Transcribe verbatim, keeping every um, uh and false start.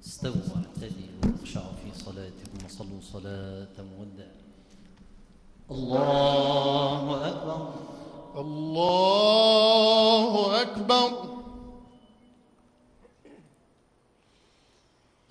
استووا واعتدلوا واخشعوا في صلاتكم وصلوا صلاة مودع. الله أكبر. الله أكبر.